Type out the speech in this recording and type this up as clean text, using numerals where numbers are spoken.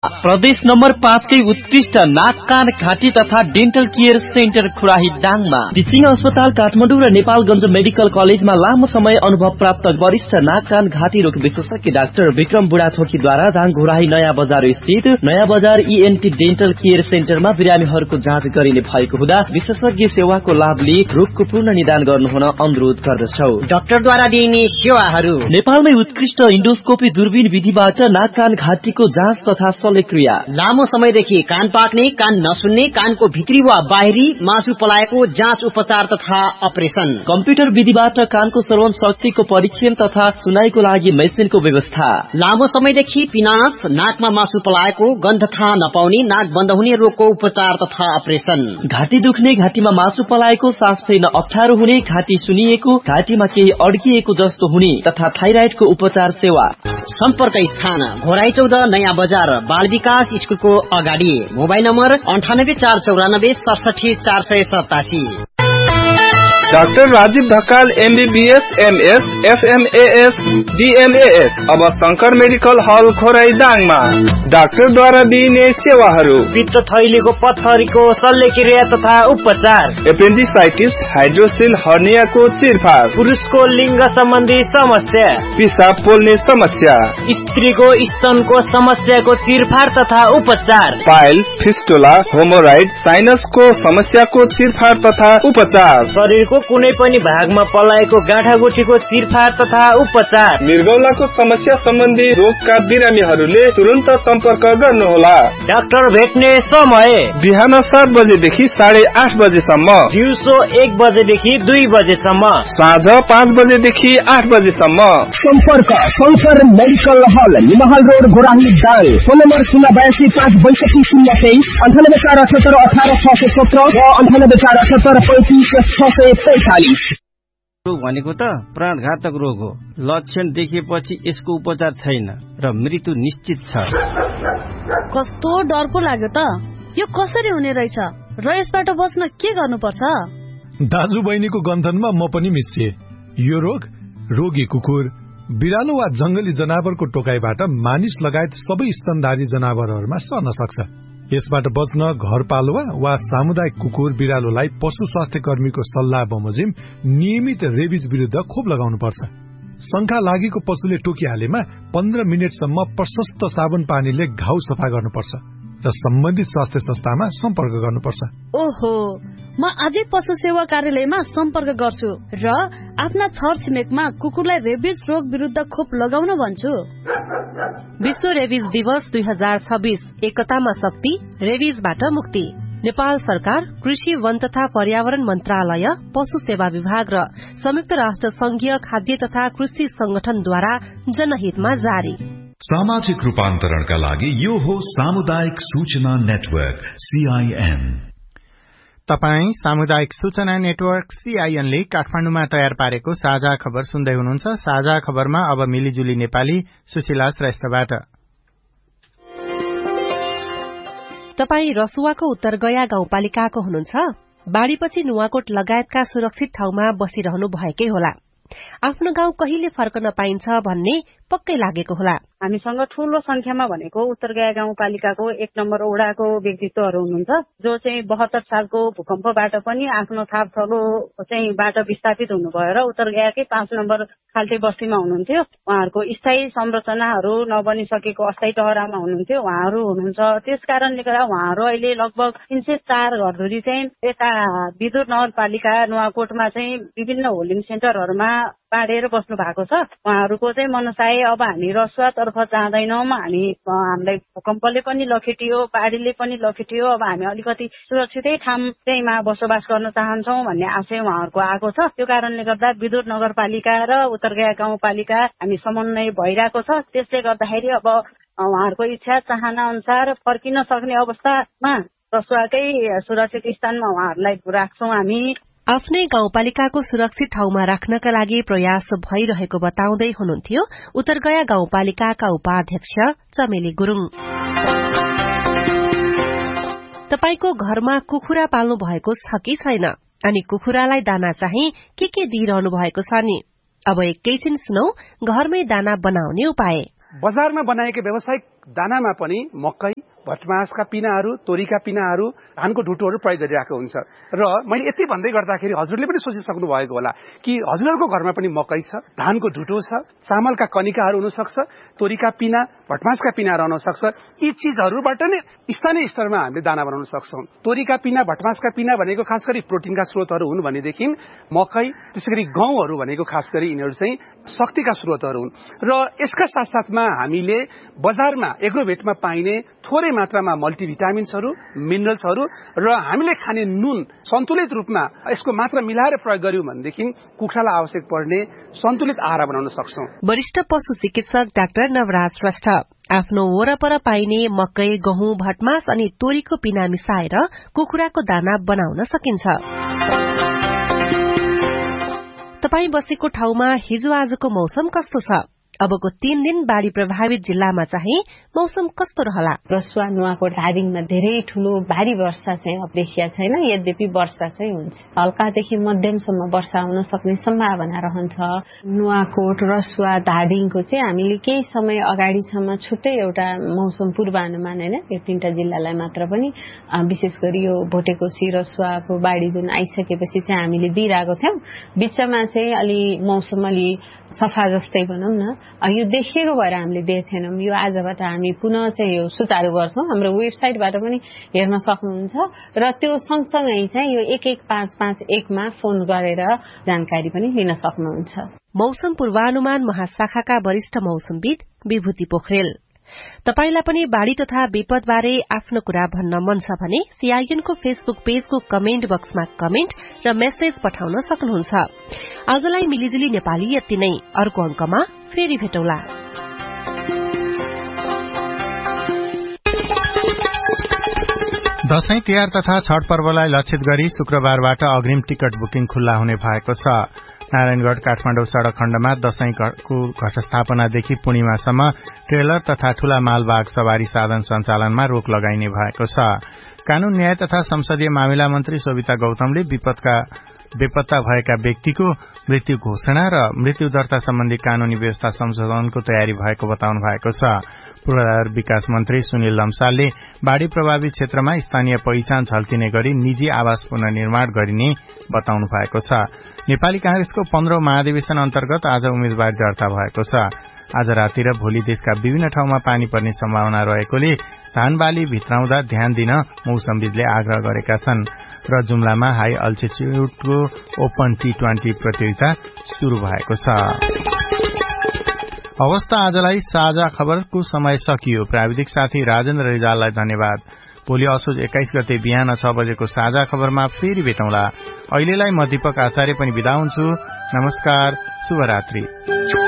प्रदेश नम्बर 5 कै उत्कृष्ट नाक कान घाँटी तथा डेन्टल केयर सेन्टर खुराही दाङमा टिचिङ अस्पताल काठमाडौँ र नेपालगञ्ज मेडिकल कलेजमा लामो समय अनुभव प्राप्त वरिष्ठ नाक कान घाँटी रोग विशेषज्ञ डाक्टर विक्रम बुढाथोकीद्वारा दाङ घुराही नयाँ बजार स्थित नयाँ बजार ENT डेन्टल केयर सेन्टरमा बिरामीहरूको जाँच गरिने भएको हुँदा विशेषज्ञ सेवाको लाभ लिई रोगको पूर्ण निदान गर्नुहुन अनुरोध गर्दछौ। डाक्टरद्वारा दिइने सेवाहरू नेपालमै उत्कृष्ट इन्डोस्कोपी दूरबीन विधिबाट नाक कान घाँटीको जाँच तथा शल्यक्रिया, लामो समयदेखि कान पाक्ने, कान नसुन्ने, कानको भित्री वा बाहिरी मासु पलाएको जाँच उपचार तथा अपरेसन, कम्प्युटर विधिबाट कानको श्रवण शक्तिको परीक्षण तथा सुनाईको लागि मेसिनको व्यवस्था, लामो समयदेखि पिनास, नाकमा मासु पलाएको, गन्ध थाहा नपाउने, नाक बन्द हुने रोगको उपचार तथा अपरेसन, घाँटी दुख्ने, घाँटीमा मासु पलाएको, सास फेर्न अप्ठ्यारो हुने, घाँटी सुनिएको, घाँटीमा केही अड्किएको जस्तो हुने तथा थाइराइडको उपचार सेवा। सम्पर्क स्थान घोराई 14 नयाँ बजार बाल विकास स्कुलको अगाडि। Mobile number 98 494 67 487। Doctor Rajiv Dhakal MBBS MS FMAS DMAS अब शंकर मेडिकल हल खोराई दाङमा डाक्टरद्वारा दिइने सेवाहरू पित्त थैलीको पत्थरीको शल्यक्रिया तथा उपचार, एपेन्डिसाइटिस, हाइड्रोसिल हर्नियाको चिरफार, पुरुषको लिङ्ग सम्बन्धी समस्या, पिसाब पोल्ने समस्या, स्त्रीको स्तनको समस्याको चिरफार तथा उपचार, पाइल्स, फिस्टुला, होमोराइड, साइनसको समस्याको चिरफार तथा उपचार, शरीरको कुनै पनि भागमा पलाएको गाँठागुठीको चिरफार तथा उपचार, मृगौलाको समस्या सम्बन्धी रोगका बिरामीहरूले तुरन्त सम्पर्क गर्नुहोला। डाक्टर भेट्ने समय बिहान 7 बजेदेखि 8:30 बजेसम्म, दिउँसो 1 बजेदेखि 2 बजेसम्म, साँझ 5 बजेदेखि 8 बजेसम्म। सम्पर्क शंकर मेडिकल हल, निमहल road, Ghorahi Dang. Phone number 082 562 023, 98 478 18 617 र 98 478 35 645। रोग भनेको त प्राणघातक रोग हो। लक्षण देखिएपछि यसको उपचार छैन र मृत्यु निश्चित छ। कस्तो डरको लाग्यो त, यो कसरी हुने रहेछ र यसबाट बच्न के गर्नुपर्छ? दाजु बहिनीको गन्थनमा म पनि मिसिए। यो रोग रोगी कुकुर, बिरालो वा जंगली जनावरको टोकाइबाट मानिस लगायत सबै स्तनधारी जनावरहरूमा सर्न सक्छ। यसबाट बच्न घरपालुवा वा सामुदायिक कुकुर बिरालोलाई पशु स्वास्थ्य कर्मीको सल्लाह बमोजिम नियमित रेबिज विरुद्ध खोप लगाउनु पर्छ। शंका लागेको पशुले टोकिहालेमा 15 मिनेटसम्म प्रशस्त साबुन पानीले घाउ सफा गर्नुपर्छ र सम्बन्धित स्वास्थ्य संस्थामा सम्पर्क गर्नुपर्छ। ओहो, म आजै पशु सेवा कार्यालयमा सम्पर्क गर्छु र आफ्ना छरछिमेकमा कुकुरलाई रेबिज रोग विरुद्ध खोप लगाउन भन्छु। विश्व रेबिज दिवस 2026, एकतामा शक्ति, रेबिजबाट मुक्ति। नेपाल सरकार, कृषि, वन तथा पर्यावरण मन्त्रालय, पशु सेवा विभाग र संयुक्त राष्ट्र संघीय खाद्य तथा कृषि संगठनद्वारा जनहितमा जारी। सामाजिक रूपान्तरणका लागि यो हो सामुदायिक सूचना नेटवर्क CIN। तपाई सामुदायिक सूचना नेटवर्क CIN ले काठमाडौँमा तयार पारेको साझा खबर सुन्दै हुनुहुन्छ। साझा खबरमा अब मिलिजुली नेपाली सुशीला श्रेष्ठबाट। तपाई रसुवाको उत्तरगया गाउँपालिकाको हुनुहुन्छ? बाढ़ीपछि नुवाकोट लगायतका सुरक्षित ठाउँमा बसिरहनु भएकै होला। आफ्नो गाउँ कहिले फर्कन पाइन्छ भन्ने पक्कै लागेको होला। हामीसँग ठूलो संख्यामा भनेको उत्तरगया गाउँपालिकाको 1 नम्बर वडाको व्यक्तित्वहरू हुनुहुन्छ, जो चाहिँ 72 सालको भूकम्पबाट पनि आफ्नो थाप थलो चाहिँ बाट विस्थापित हुनुभयो र उत्तरगयाकै 5 नम्बर खाल्टे बस्तीमा हुनुहुन्थ्यो। उहाँहरूको स्थायी संरचनाहरू नबनिसकेको अस्थायी टहरामा हुनुहुन्थ्यो उहाँहरू हुनुहुन्छ। त्यस कारणले गर्दा उहाँहरू अहिले लगभग 304 घरधुरी चाहिँ यता विद्युत नगरपालिका नुवाकोटमा चाहिँ विभिन्न होल्डिङ सेन्टरहरूमा बाँडेर बस्नु भएको छ। उहाँहरूको चाहिँ मनसाय अब हामी रसुवातर्फ जाँदैनौँ, हामीलाई भूकम्पले पनि लखेटियो, बाढीले पनि लखेटियो, अब हामी अलिकति सुरक्षितै ठाउँ चाहिँमा बसोबास गर्न चाहन्छौँ भन्ने आशय उहाँहरूको आएको छ। त्यो कारणले गर्दा विद्युत नगरपालिका र उत्तरगया गाउँपालिका हामी समन्वय भइरहेको छ। त्यसले गर्दाखेरि अब उहाँहरूको इच्छा चाहना अनुसार फर्किन सक्ने अवस्थामा रसुवाकै सुरक्षित स्थानमा उहाँहरूलाई राख्छौँ हामी। आफ्नै गाउँपालिकाको सुरक्षित ठाउँमा राख्नका लागि प्रयास भइरहेको बताउँदै हुनुहुन्थ्यो उत्तरगया गाउँपालिकाका उपाध्यक्ष चमेली गुरुङ। तपाईको घरमा कुखुरा पाल्नु भएको छ कि छैन? अनि कुखुरालाई दाना चाहिँ के दिइरहनु भएको छ नि? अब एकैछिन सुनौ घरमै दाना बनाउने उपाय। बजारमा बनाएका व्यावसायिक दानामा पनि मकै, भटमासका पिनाहरू, तोरीका पिनाहरू, धानको ढुटोहरू प्रयोग गरिरहेको हुन्छ। र मैले यति भन्दै गर्दाखेरि हजुरले पनि सोचिसक्नु भएको होला कि हजुरहरूको घरमा पनि मकै छ, धानको ढुटो छ, चामलका कनिकाहरू हुन सक्छ, तोरीका पिना, भटमासका पिनाहरू हुन सक्छ। यी चीजहरूबाट नै स्थानीय स्तरमा हामीले दाना बनाउन सक्छौं। तोरीका पिना, भटमासका पिना भनेको खास गरी प्रोटिनका स्रोतहरू हुन् भनेदेखि मकै, त्यसैगरी गहुँहरू भनेको खास गरी यिनीहरू चाहिँ शक्तिका स्रोतहरू हुन्। र यसका साथसाथमा हामीले बजारमा एग्रोभेटमा पाइने थोरै मात्रामा मल्टिभिटामिन्सहरू, मिनरल्सहरू र हामीले खाने नुन सन्तुलित रूपमा यसको मात्रा मिलाएर प्रयोग गर्यौं भनेदेखि कुखुरालाई आवश्यक पर्ने सन्तुलित आहार बनाउन सक्छौं। वरिष्ठ पशु चिकित्सक डाक्टर नवराज श्रेष्ठ आफ्नो वरपर पाइने मकै, गहुँ, भटमास अनि तोरीको पिना मिसाएर कुखुराको दाना बनाउन सकिन्छ। तपाई बसेको ठाउँमा हिजो आजको मौसम कस्तो छ? अबको 3 दिन बाढ़ी प्रभावित जिल्लामा चाहिँ मौसम कस्तो रहला? रसुवा, नुवाकोट, धादिङमा धेरै ठूलो भारी वर्षा चाहिँ देखिया छैन। यद्यपि वर्षा चाहिँ हुन्छ, हल्कादेखि मध्यमसम्म वर्षा हुन सक्ने सम्भावना रहन्छ। नुवाकोट, रसुवा, धादिङको चाहिँ हामीले केही समय अगाडिसम्म छुट्टै एउटा मौसम पूर्वानुमान हैन, यो 3टा जिल्लालाई मात्र पनि विशेष गरी यो भोटेकोशी, रसुवाको बाढ़ी जुन आइसकेपछि चाहिँ हामीले दिइरहेको थियौं। बिचमा चाहिँ अलि मौसम अलि सफा जस्तै भनौं न, यो देखिएको भएर हामीले दिएको थिएनौं। यो आजबाट हामी पुनः चाहिँ यो सुचारू गर्छौं। हाम्रो वेबसाइटबाट पनि हेर्न सक्नुहुन्छ र त्यो सँगसँगै चाहिँ यो 11551 मा फोन गरेर जानकारी पनि लिन सक्नुहुन्छ। मौसम पूर्वानुमान महाशाखाका वरिष्ठ मौसमविद विभूति पोखरेल। तपाईलाई पनि बाढ़ी तथा विपदबारे आफ्नो कुरा भन्न मन छ भने सीआईएनको फेसबुक पेजको कमेन्ट बक्समा कमेन्ट र मेसेज पठाउन सक्नुहुन्छ। आजलाई मिलिजुली नेपाली यति नै। अर्को अंकमा फेरि भेटौला। दशैं तिहार तथा छठ पर्वलाई लक्षित गरी शुक्रबारबाट अग्रिम टिकट बुकिङ खुल्ला हुने भएको छ। नारायणगढ़ काठमाडौँ सड़क खण्डमा दशैंको घटस्थापनादेखि पूर्णिमासम्म ट्रेलर तथा ठूला मालवाहक सवारी साधन सञ्चालनमा रोक लगाइने भएको छ। कानून न्याय तथा संसदीय मामिला मन्त्री शोभिता गौतमले बेपत्ता भएका व्यक्तिको मृत्यु घोषणा र मृत्यु दर्ता सम्बन्धी कानूनी व्यवस्था संशोधनको तयारी भएको बताउनु भएको छ। पूर्वाधार विकास मन्त्री सुनिल लम्सालले बाढ़ी प्रभावित क्षेत्रमा स्थानीय पहिचान झल्किने गरी निजी आवास पुनर्निर्माण गरिने बताउनु भएको छ। नेपाली कांग्रेसको 15औं महाधिवेशन अन्तर्गत आज उम्मेदवारी दर्ता भएको छ। आज राति र भोलि देशका विभिन्न ठाउँमा पानी पर्ने सम्भावना रहेकोले धान बाली भित्राउँदा ध्यान दिन मौसमविदले आग्रह गरेका छन्। र जुम्लामा हाई अल्टिट्युडको ओपन T20 प्रतियोगिता शुरू भएको छ। अवस्था आजलाई साझा खबरको समय सकियो। प्राविधिक साथी राजेन्द्र रिजाललाई धन्यवाद। भोलि असोज 21 गते बिहान 6 बजेको साझा खबरमा फेरि भेटौँला। अहिलेलाई म दीपक आचार्य पनि बिदा हुन्छु। नमस्कार, शुभरात्रि।